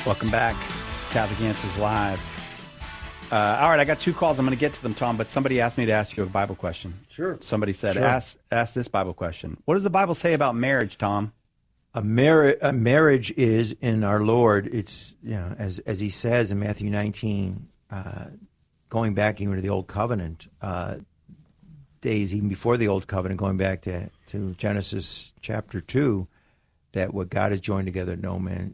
Welcome back. Catholic Answers Live. All right, I got two calls. I'm going to get to them, Tom, but somebody asked me to ask you a Bible question. Sure. Somebody said, Sure. ask this Bible question. What does the Bible say about marriage, Tom? A marriage is in our Lord. It's, as he says in Matthew 19, going back even to the Old Covenant days, even before the Old Covenant, going back to Genesis chapter 2, that what God has joined together, no man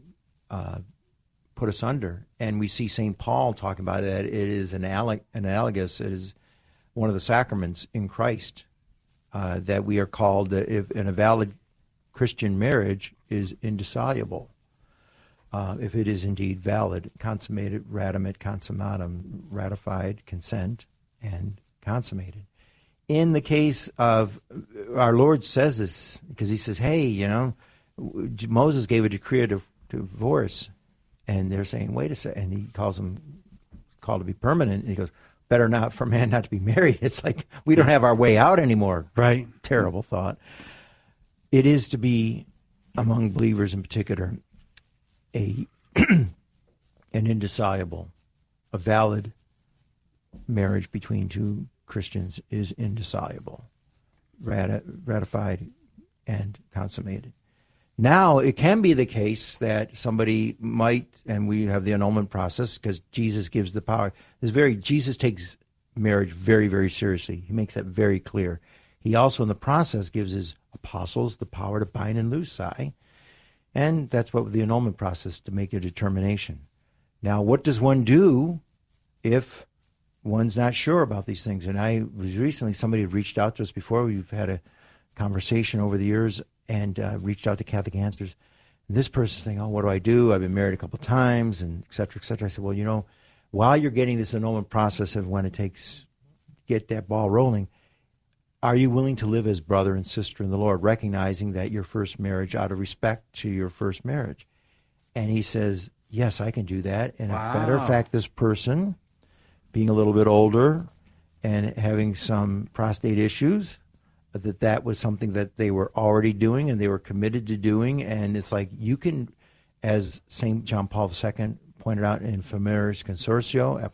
put asunder. And we see St. Paul talking about that. It is analogous. It is one of the sacraments in Christ that we are called, if in a valid Christian marriage is indissoluble. If it is indeed valid, consummated, radamit, consummatum, ratified, consent, and consummated. In the case of, our Lord says this, because he says, hey, Moses gave a decree of divorce, and they're saying, wait a second, and he calls them called to be permanent, and he goes, better not for man not to be married. It's like, we don't have our way out anymore. Right. Terrible thought. It is to be, among believers in particular, an indissoluble, a valid marriage between two Christians is indissoluble, ratified and consummated. Now, it can be the case that somebody might, and we have the annulment process because Jesus gives the power. Jesus takes marriage very, very seriously. He makes that very clear. He also, in the process, gives his apostles the power to bind and loose. And that's what the annulment process, to make a determination. Now, what does one do if one's not sure about these things? And I was recently, somebody had reached out to us before. We've had a conversation over the years and reached out to Catholic Answers. And this person's saying, oh, what do I do? I've been married a couple of times, and et cetera, et cetera. I said, well, while you're getting this annulment process of when it takes, get that ball rolling, are you willing to live as brother and sister in the Lord, recognizing that your first marriage, out of respect to your first marriage? And he says, yes, I can do that. And Wow. as a matter of fact, this person, being a little bit older and having some prostate issues, that was something that they were already doing and they were committed to doing. And it's like, you can, as St. John Paul II pointed out in Familiaris Consortio,